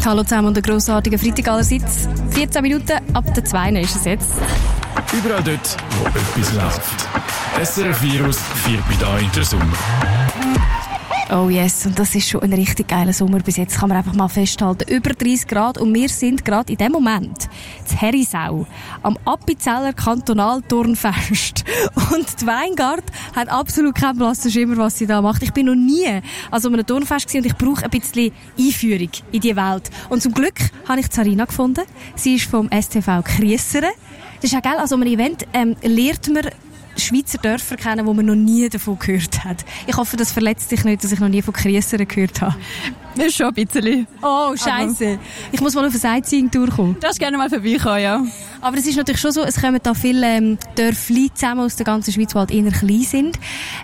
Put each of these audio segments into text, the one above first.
Hallo zusammen und einen grossartigen Freitag allerseits. 14 Minuten ab der 2 ist es jetzt. Überall dort, wo etwas läuft. SRF Virus feiert bei da in der Sommer. Oh yes, und das ist schon ein richtig geiler Sommer bis jetzt, kann man einfach mal festhalten. Über 30 Grad und wir sind gerade in dem Moment in Herisau am Appenzeller Kantonalturnfest. Und die Weingart hat absolut keinen blassen Schimmer, was sie da macht. Ich bin noch nie an so einem Turnfest gewesen und ich brauche ein bisschen Einführung in die Welt. Und zum Glück habe ich Sarina gefunden. Sie ist vom STV Kriesseren. Das ist auch geil, also an einem Event lernt man Schweizer Dörfer kennen, wo man noch nie davon gehört hat. Ich hoffe, das verletzt dich nicht, dass ich noch nie von Kriesseren gehört habe. Das ist schon ein bisschen. Oh, scheisse. Ich muss mal auf eine Sightseeing-Tour kommen. Du darfst gerne mal vorbeikommen, ja. Aber es ist natürlich schon so, es kommen da viele Dörfli zusammen aus der ganzen Schweiz, die halt eher klein sind.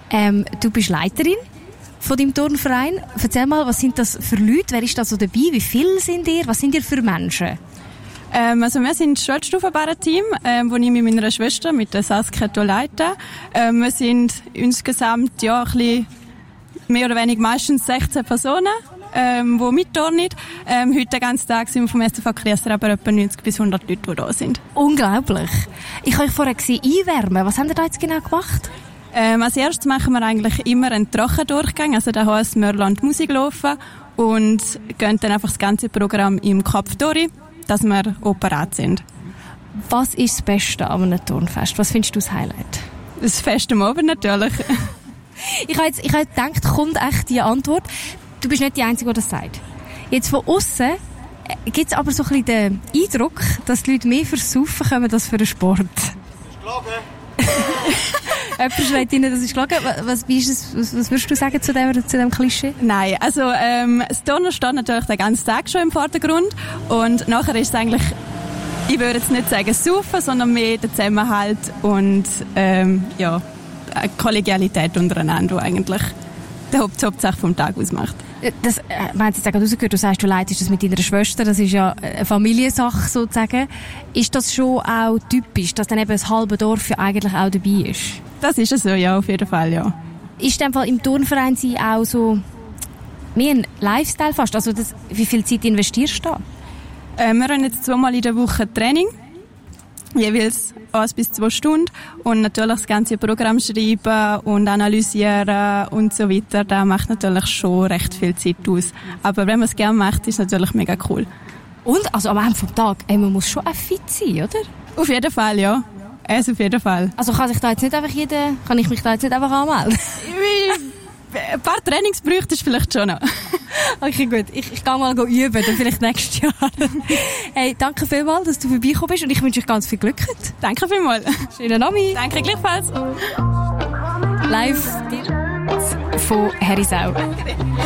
Du bist Leiterin von deinem Turnverein. Erzähl mal, was sind das für Leute? Wer ist da so dabei? Wie viele sind ihr? Was sind ihr für Menschen? Also wir sind ein Schulstufenbaren-Team, wo ich mit meiner Schwester, mit der Saskia, leite. Wir sind insgesamt ja, ein bisschen mehr oder weniger meistens 16 Personen, die mitturnen. Heute den ganzen Tag sind wir vom STV Kriesseren aber etwa 90 bis 100 Leute, die da sind. Unglaublich. Ich habe euch vorher gesehen, einwärmen. Was habt ihr da jetzt genau gemacht? Als erstes machen wir eigentlich immer einen Trochendurchgang. Also da heisst, wir lassen die Musik laufen und gehen dann einfach das ganze Programm im Kopf durch, dass wir operat sind. Was ist das Beste an einem Turnfest? Was findest du das Highlight? Das Fest am Abend natürlich. Ich habe gedacht, kommt echt die Antwort. Du bist nicht die Einzige, die das sagt. Jetzt von aussen gibt es aber so ein bisschen den Eindruck, dass die Leute mehr fürs Saufen kommen als für den Sport. Das ist gelogen. Jemand schreit rein, das ist gelogen. Was würdest du sagen zu dem Klischee? Nein, also das Turnen steht natürlich den ganzen Tag schon im Vordergrund und nachher ist es eigentlich, ich würde jetzt nicht sagen Saufen, sondern mehr der Zusammenhalt und ja, Kollegialität untereinander, die eigentlich die Hauptsache vom Tag ausmacht. Das meinst du, rausgehört, du sagst, du leitest das mit deiner Schwester, das ist ja eine Familiensache sozusagen. Ist das schon auch typisch, dass dann eben das halbe Dorf ja eigentlich auch dabei ist? Das ist es so, ja, auf jeden Fall, ja. Ist in dem Fall im Turnverein Sie auch so mehr ein Lifestyle fast? Also wie viel Zeit investierst du da? Wir haben jetzt 2-mal in der Woche Training, jeweils 1 bis 2 Stunden und natürlich das ganze Programm schreiben und analysieren und so weiter, das macht natürlich schon recht viel Zeit aus. Aber wenn man es gerne macht, ist es natürlich mega cool. Und? Also am Ende vom Tag, man muss schon auch fit sein, oder? Auf jeden Fall, ja. Also auf jeden Fall. Also kann ich mich da jetzt nicht einfach anmelden? Ein paar Trainings bräuchte ich vielleicht schon noch. Okay, gut. Ich gehe mal üben, dann vielleicht nächstes Jahr. Hey, danke vielmals, dass du vorbeigekommen bist und ich wünsche euch ganz viel Glück heute. Danke vielmals. Schönen Abend. Danke gleichfalls. Live von Herisau.